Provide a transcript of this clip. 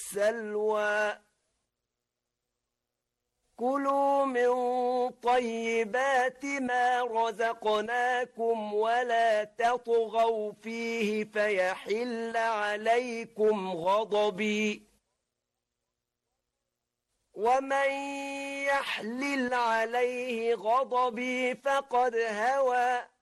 السلوى كلوا من طيبات ما رزقناكم ولا تطغوا فيه فيحل عليكم غضبي ومن يحلل عليه غضبي فقد هوى